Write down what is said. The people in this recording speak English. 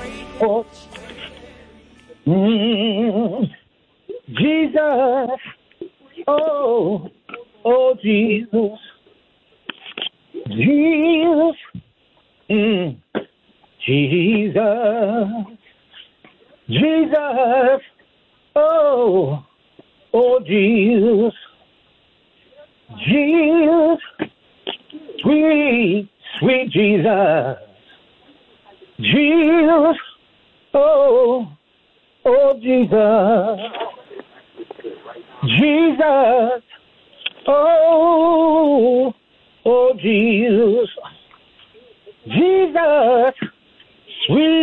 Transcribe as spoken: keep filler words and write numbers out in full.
Oh, mm, Jesus. Oh, oh, Jesus. Jesus. Mm, Jesus. Jesus. Oh, oh, Jesus. Jesus. Sweet, sweet Jesus. Jesus. Oh, oh, Jesus. Jesus. Oh, oh, Jesus. Jesus. Sweet.